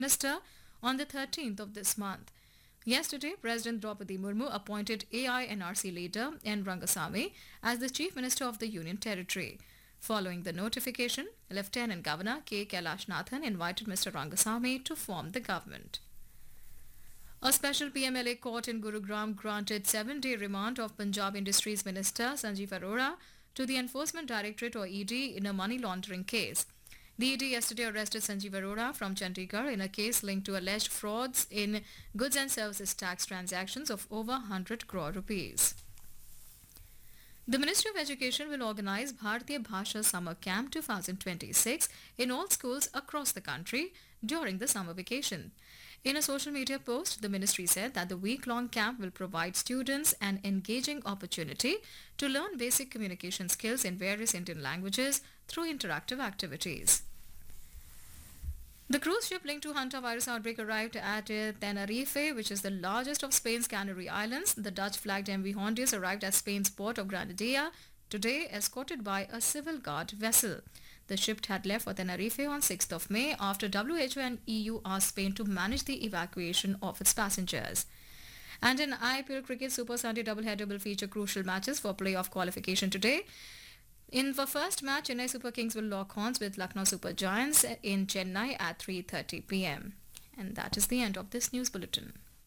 Minister on the 13th of this month. Yesterday, President Draupadi Murmu appointed AINRC leader N. Rangasamy as the Chief Minister of the Union Territory. Following the notification, Lieutenant Governor K. Kailash Nathan invited Mr. Rangasamy to form the government. A special PMLA court in Gurugram granted 7-day remand of Punjab Industries Minister Sanjeev Arora to the Enforcement Directorate or ED in a money laundering case. The ED yesterday arrested Sanjeev Arora from Chandigarh in a case linked to alleged frauds in goods and services tax transactions of over 100 crore rupees. The Ministry of Education will organize Bharatiya Bhasha Summer Camp 2026 in all schools across the country during the summer vacation. In a social media post, the ministry said that the week-long camp will provide students an engaging opportunity to learn basic communication skills in various Indian languages through interactive activities. The cruise ship linked to hantavirus outbreak arrived at Tenerife, which is the largest of Spain's Canary Islands. The Dutch-flagged MV Hondius arrived at Spain's port of Granadilla today, escorted by a civil guard vessel. The ship had left for Tenerife on 6th of May after WHO and EU asked Spain to manage the evacuation of its passengers. And in IPL cricket, Super Sunday doubleheader will feature crucial matches for playoff qualification today. In the first match, Chennai Super Kings will lock horns with Lucknow Super Giants in Chennai at 3:30 p.m. And that is the end of this news bulletin.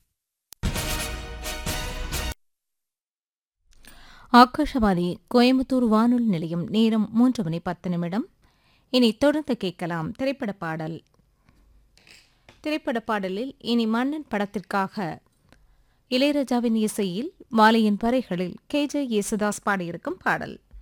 Akashvani Coimbatore வானொலி நிலையம் நேரம் 3:10. இனி தொடர்ந்து கேட்கலாம் திரைப்பட பாடலில் இனி மன்னன் படத்திற்காக இளையராஜாவின் இசையில் வாலியின் வரிகளில் KJ யேசுதாஸ் பாடியிருக்கும் பாடல்.